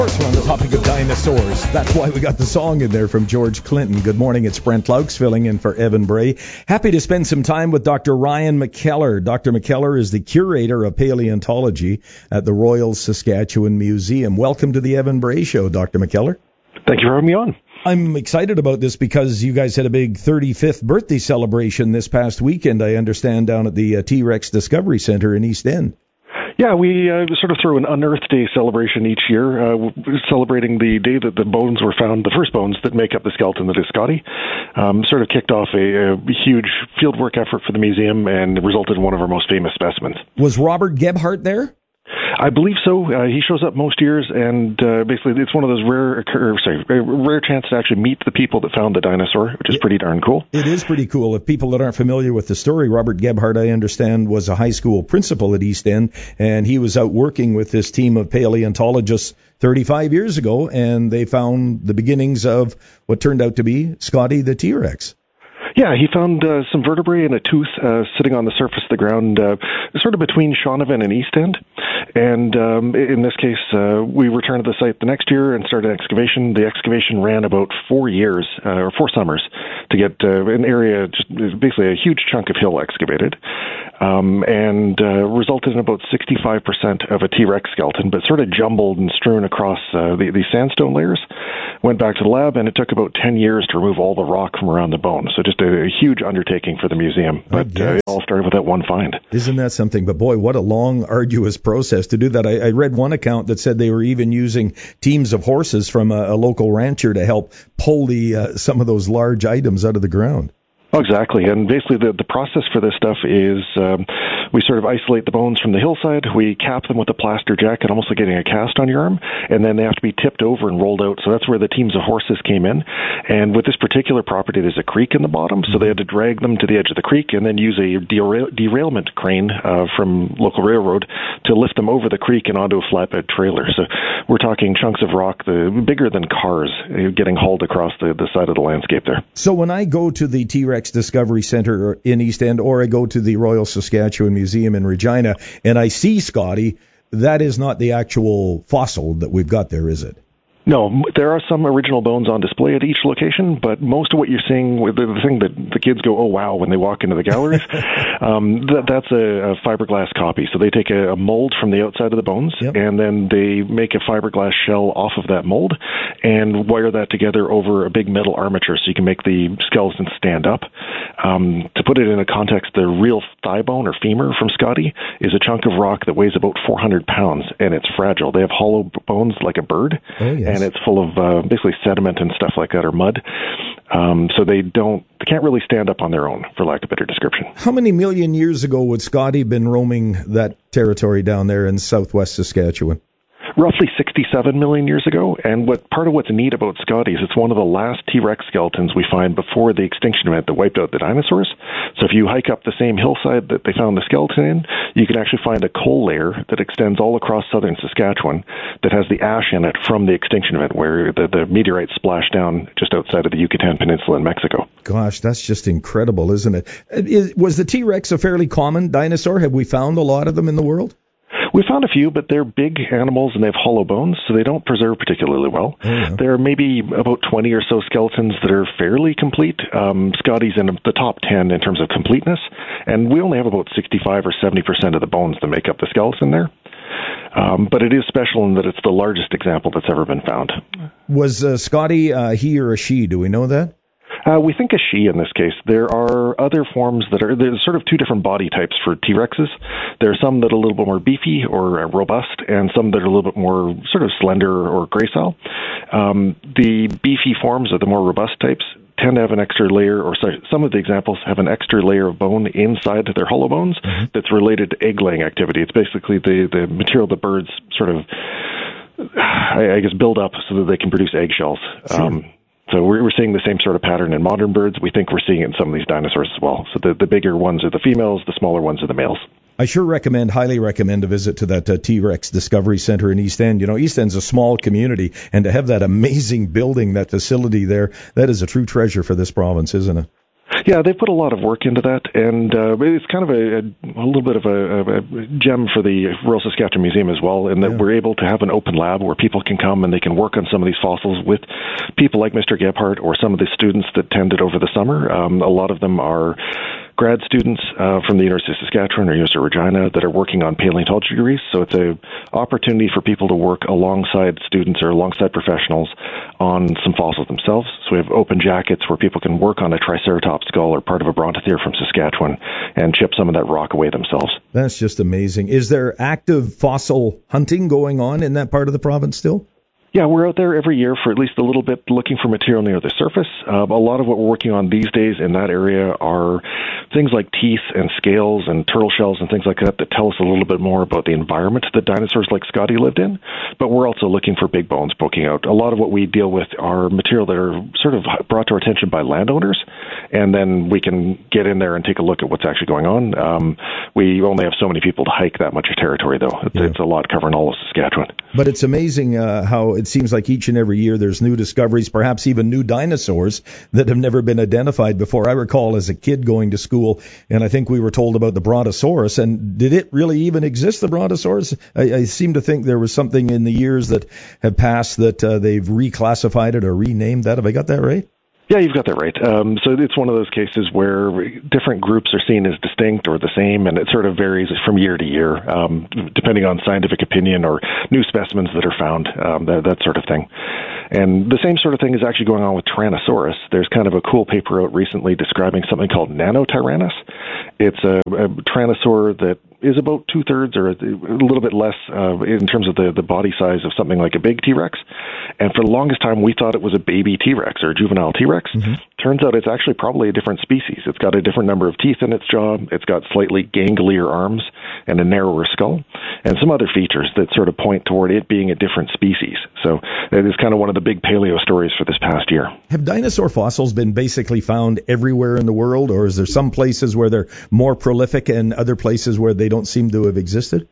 We're on the topic of dinosaurs. That's why we got the song in there from George Clinton. Good morning, it's Brent Laux filling in for Evan Bray. Happy to spend some time with Dr. Ryan McKellar. Dr. McKellar is the curator of paleontology at the Royal Saskatchewan Museum. Welcome to the Evan Bray Show, Dr. McKellar. Thank you for having me on. I'm excited about this because you guys had a big 35th birthday celebration this past weekend, I understand, down at the T-Rex Discovery Center in East End. Yeah, we sort of throw an Unearthed Day celebration each year, celebrating the day that the bones were found, the first bones that make up the skeleton that is Scotty. Sort of kicked off a huge fieldwork effort for the museum and resulted in one of our most famous specimens. Was Robert Gebhardt there? I believe so. He shows up most years, and basically it's one of those rare chance to actually meet the people that found the dinosaur, which is pretty darn cool. It is pretty cool. If people that aren't familiar with the story, Robert Gebhardt, I understand, was a high school principal at East End, and he was out working with this team of paleontologists 35 years ago, and they found the beginnings of what turned out to be Scotty the T-Rex. Yeah, he found some vertebrae and a tooth sitting on the surface of the ground, sort of between Shaunavon and East End. And in this case, we returned to the site the next year and started excavation. The excavation ran about 4 years, or 4 summers, to get an area, just basically a huge chunk of hill excavated, and resulted in about 65% of a T-Rex skeleton, but sort of jumbled and strewn across these sandstone layers. Went back to the lab, and it took about 10 years to remove all the rock from around the bone. So just a huge undertaking for the museum. But it all started with that one find. Isn't that something? But boy, what a long, arduous process to do that. I read one account that said they were even using teams of horses from a local rancher to help pull some of those large items out of the ground. Oh, exactly. And basically the process for this stuff is we sort of isolate the bones from the hillside. We cap them with a plaster jacket, almost like getting a cast on your arm, and then they have to be tipped over and rolled out. So that's where the teams of horses came in. And with this particular property, there's a creek in the bottom, so they had to drag them to the edge of the creek and then use a derailment crane from local railroad to lift them over the creek and onto a flatbed trailer. So we're talking chunks of rock bigger than cars getting hauled across the side of the landscape there. So when I go to the T-Rex Discovery Center in East End, or I go to the Royal Saskatchewan Museum in Regina, and I see Scotty, that is not the actual fossil that we've got there, is it? No, there are some original bones on display at each location, but most of what you're seeing, the thing that the kids go, oh, wow, when they walk into the galleries, that's a fiberglass copy. So they take a mold from the outside of the bones, and then they make a fiberglass shell off of that mold and wire that together over a big metal armature so you can make the skeleton stand up. To put it in a context, the real thigh bone or femur from Scotty is a chunk of rock that weighs about 400 pounds, and it's fragile. They have hollow bones like a bird. Oh, yes. And it's full of basically sediment and stuff like that, or mud. So they can't really stand up on their own, for lack of a better description. How many million years ago would Scotty been roaming that territory down there in southwest Saskatchewan? Roughly 67 million years ago, and part of what's neat about Scotty is it's one of the last T-Rex skeletons we find before the extinction event that wiped out the dinosaurs. So if you hike up the same hillside that they found the skeleton in, you can actually find a coal layer that extends all across southern Saskatchewan that has the ash in it from the extinction event where the meteorite splashed down just outside of the Yucatan Peninsula in Mexico. Gosh, that's just incredible, isn't it? Was the T-Rex a fairly common dinosaur? Have we found a lot of them in the world? We found a few, but they're big animals and they have hollow bones, so they don't preserve particularly well. Oh, yeah. There are maybe about 20 or so skeletons that are fairly complete. Scotty's in the top 10 in terms of completeness, and we only have about 65 or 70% of the bones that make up the skeleton there. But it is special in that it's the largest example that's ever been found. Was Scotty he or a she? Do we know that? We think a she in this case. There are other forms there's sort of two different body types for T-Rexes. There are some that are a little bit more beefy or robust, and some that are a little bit more sort of slender or gracile. The beefy forms, or the more robust types, tend to have an extra layer, some of the examples have an extra layer of bone inside their hollow bones that's related to egg-laying activity. It's basically the material the birds sort of, I guess, build up so that they can produce eggshells. Sure. So we're seeing the same sort of pattern in modern birds. We think we're seeing it in some of these dinosaurs as well. So the bigger ones are the females, the smaller ones are the males. I sure highly recommend a visit to that T-Rex Discovery Center in East End. You know, East End's a small community, and to have that amazing building, that facility there, that is a true treasure for this province, isn't it? Yeah, they put a lot of work into that, and it's kind of a little bit of a gem for the Royal Saskatchewan Museum as well, in that we're able to have an open lab where people can come and they can work on some of these fossils with people like Mr. Gebhardt or some of the students that attended over the summer. A lot of them are grad students from the University of Saskatchewan or University of Regina that are working on paleontology degrees. So it's an opportunity for people to work alongside students or alongside professionals on some fossils themselves. So we have open jackets where people can work on a Triceratops skull or part of a Brontotherium from Saskatchewan and chip some of that rock away themselves. That's just amazing. Is there active fossil hunting going on in that part of the province still? Yeah, we're out there every year for at least a little bit looking for material near the surface. A lot of what we're working on these days in that area are things like teeth and scales and turtle shells and things like that that tell us a little bit more about the environment that dinosaurs like Scotty lived in. But we're also looking for big bones poking out. A lot of what we deal with are material that are sort of brought to our attention by landowners, and then we can get in there and take a look at what's actually going on. We only have so many people to hike that much territory, though. It's a lot covering all of Saskatchewan. But it's amazing how it seems like each and every year there's new discoveries, perhaps even new dinosaurs that have never been identified before. I recall as a kid going to school, and I think we were told about the Brontosaurus. And did it really even exist, the Brontosaurus? I seem to think there was something in the years that have passed that they've reclassified it or renamed that. Have I got that right? Yeah, you've got that right. So it's one of those cases where different groups are seen as distinct or the same, and it sort of varies from year to year, depending on scientific opinion or new specimens that are found, that sort of thing. And the same sort of thing is actually going on with Tyrannosaurus. There's kind of a cool paper out recently describing something called Nanotyrannus. It's a tyrannosaur that is about 2/3 or a little bit less in terms of the body size of something like a big T-Rex. And for the longest time, we thought it was a baby T-Rex or a juvenile T-Rex. Mm-hmm. Turns out it's actually probably a different species. It's got a different number of teeth in its jaw. It's got slightly ganglier arms and a narrower skull, and some other features that sort of point toward it being a different species. So it is kind of one of the big paleo stories for this past year. Have dinosaur fossils been basically found everywhere in the world, or is there some places where they're more prolific and other places where they don't seem to have existed?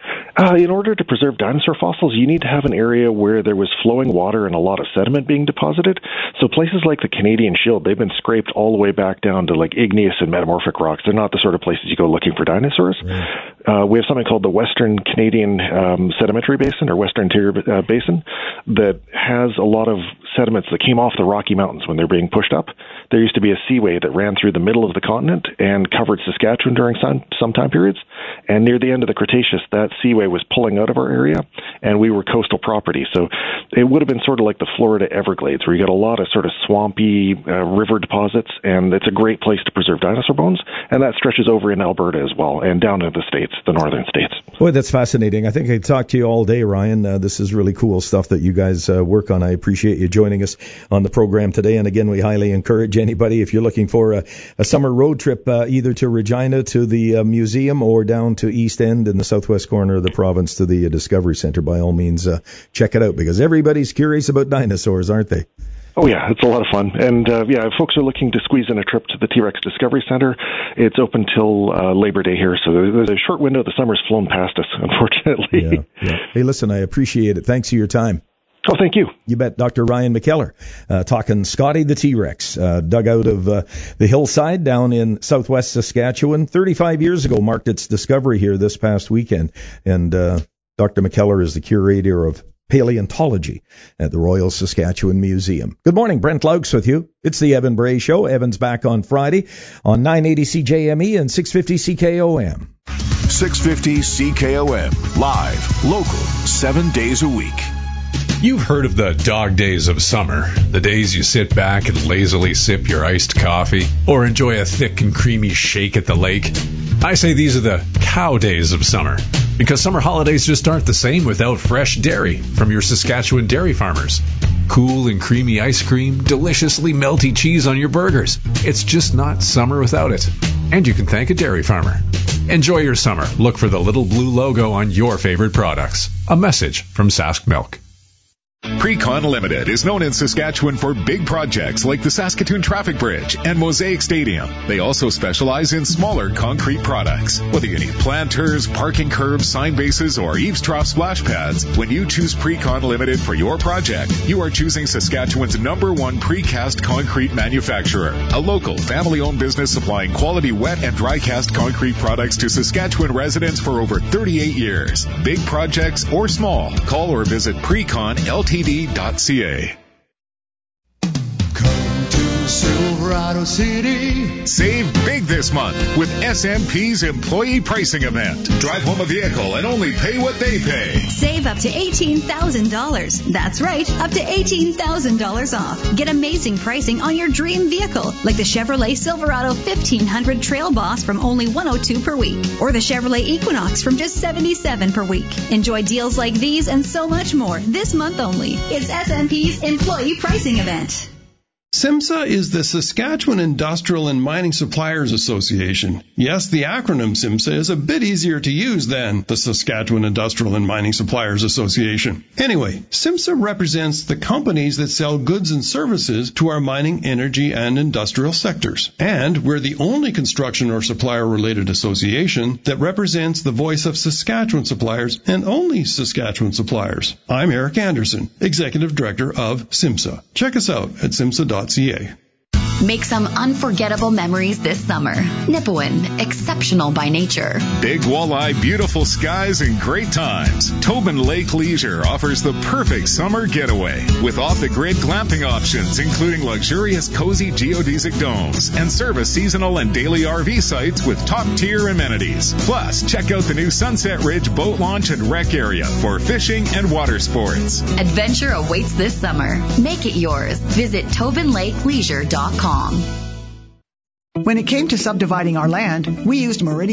In order to preserve dinosaur fossils, you need to have an area where there was flowing water and a lot of sediment being deposited. So places like the Canadian Shield, they've been scraped all the way back down to like igneous and metamorphic rocks. They're not the sort of places you go looking for dinosaurs. Right. We have something called the Western Canadian Sedimentary Basin or Western Interior Basin that has a lot of sediments that came off the Rocky Mountains when they're being pushed up. There used to be a seaway that ran through the middle of the continent and covered Saskatchewan during some time periods. And near the end of the Cretaceous, that seaway was pulling out of our area, and we were coastal property. So it would have been sort of like the Florida Everglades, where you got a lot of sort of swampy river deposits, and it's a great place to preserve dinosaur bones. And that stretches over in Alberta as well, and down into the states, the northern states. Boy, that's fascinating. I think I could talk to you all day, Ryan. This is really cool stuff that you guys work on. I appreciate you joining us on the program today. And again, we highly encourage anybody, if you're looking for a summer road trip, either to Regina to the museum or down to East End in the southwest corner of the province to the Discovery Center, by all means, check it out, because everybody's curious about dinosaurs, aren't they? Oh, yeah, it's a lot of fun. And, if folks are looking to squeeze in a trip to the T-Rex Discovery Center, it's open till Labor Day here. So there's a short window. The summer's flown past us, unfortunately. Yeah. Hey, listen, I appreciate it. Thanks for your time. Oh, thank you. You bet. Dr. Ryan McKellar, talking Scotty the T-Rex, dug out of the hillside down in southwest Saskatchewan. 35 years ago marked its discovery here this past weekend. And Dr. McKellar is the curator of paleontology at the Royal Saskatchewan Museum. Good morning, Brent Laux with you. It's the Evan Bray Show. Evan's back on Friday on 980 CJME and 650 CKOM. 650 CKOM, live, local, 7 days a week. You've heard of the dog days of summer, the days you sit back and lazily sip your iced coffee or enjoy a thick and creamy shake at the lake. I say these are the cow days of summer, because summer holidays just aren't the same without fresh dairy from your Saskatchewan dairy farmers. Cool and creamy ice cream, deliciously melty cheese on your burgers. It's just not summer without it. And you can thank a dairy farmer. Enjoy your summer. Look for the little blue logo on your favorite products. A message from Sask Milk. Precon Limited is known in Saskatchewan for big projects like the Saskatoon Traffic Bridge and Mosaic Stadium. They also specialize in smaller concrete products. Whether you need planters, parking curbs, sign bases, or eavesdrop splash pads, when you choose Precon Limited for your project, you are choosing Saskatchewan's #1 precast concrete manufacturer. A local, family-owned business supplying quality wet and dry cast concrete products to Saskatchewan residents for over 38 years. Big projects or small, call or visit preconltd.ca. Come to Silverado City. Save big this month with SMP's employee pricing event. Drive home a vehicle and only pay what they pay. Save up to $18,000. That's right, up to $18,000 off. Get amazing pricing on your dream vehicle, like the Chevrolet Silverado 1500 Trail Boss from only $102 per week, or the Chevrolet Equinox from just $77 per week. Enjoy deals like these and so much more this month only. It's SMP's employee pricing event. SIMSA is the Saskatchewan Industrial and Mining Suppliers Association. Yes, the acronym SIMSA is a bit easier to use than the Saskatchewan Industrial and Mining Suppliers Association. Anyway, SIMSA represents the companies that sell goods and services to our mining, energy, and industrial sectors. And we're the only construction or supplier-related association that represents the voice of Saskatchewan suppliers and only Saskatchewan suppliers. I'm Eric Anderson, Executive Director of SIMSA. Check us out at simsa.ca. Make some unforgettable memories this summer. Nipawin, exceptional by nature. Big walleye, beautiful skies, and great times. Tobin Lake Leisure offers the perfect summer getaway with off-the-grid glamping options, including luxurious, cozy geodesic domes, and service seasonal and daily RV sites with top-tier amenities. Plus, check out the new Sunset Ridge boat launch and rec area for fishing and water sports. Adventure awaits this summer. Make it yours. Visit TobinLakeLeisure.com. When it came to subdividing our land, we used Meridian